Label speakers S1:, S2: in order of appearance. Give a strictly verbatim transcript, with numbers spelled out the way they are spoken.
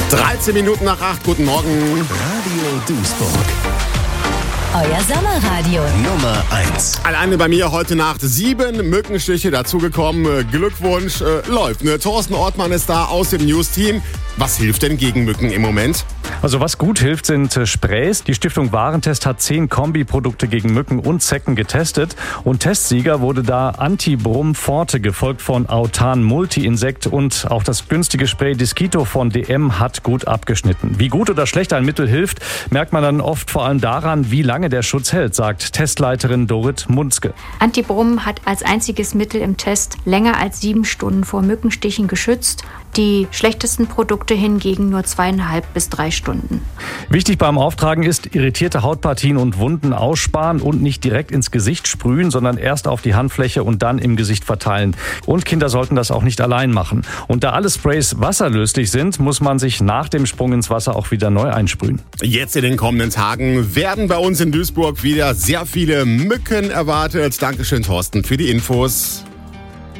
S1: dreizehn Minuten nach acht, guten Morgen.
S2: Radio Duisburg.
S3: Euer Sommerradio.
S2: Nummer eins.
S1: Alleine bei mir heute Nacht sieben Mückenstiche dazugekommen. Glückwunsch, äh, läuft. Ne? Thorsten Ortmann ist da aus dem News-Team. Was hilft denn gegen Mücken im Moment?
S4: Also was gut hilft, sind äh, Sprays. Die Stiftung Warentest hat zehn Kombiprodukte gegen Mücken und Zecken getestet. Und Testsieger wurde da Antibrum Forte, gefolgt von Autan Multi-Insekt, und auch das günstige Spray Disquito von D M hat gut abgeschnitten. Wie gut oder schlecht ein Mittel hilft, merkt man dann oft vor allem daran, wie lange der Schutz hält, sagt Testleiterin Dorit Munzke.
S5: Antibrum hat als einziges Mittel im Test länger als sieben Stunden vor Mückenstichen geschützt. Die schlechtesten Produkte hingegen nur zweieinhalb bis drei Stunden.
S4: Wichtig beim Auftragen ist, irritierte Hautpartien und Wunden aussparen und nicht direkt ins Gesicht sprühen, sondern erst auf die Handfläche und dann im Gesicht verteilen. Und Kinder sollten das auch nicht allein machen. Und da alle Sprays wasserlöslich sind, muss man sich nach dem Sprung ins Wasser auch wieder neu einsprühen.
S1: Jetzt in den kommenden Tagen werden bei uns in Duisburg wieder sehr viele Mücken erwartet. Dankeschön, Thorsten, für die Infos.